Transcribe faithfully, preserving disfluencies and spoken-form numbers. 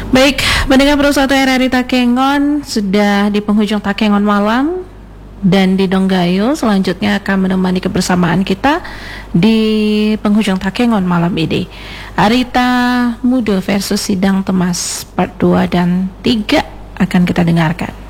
Baik, pendengar Pro satu R R I Takengon, sudah di penghujung Takengon malam. Dan di Donggayo selanjutnya akan menemani kebersamaan kita di penghujung Takengon malam ini. Arita Mudo versus Sidang Temas part dua dan tiga akan kita dengarkan.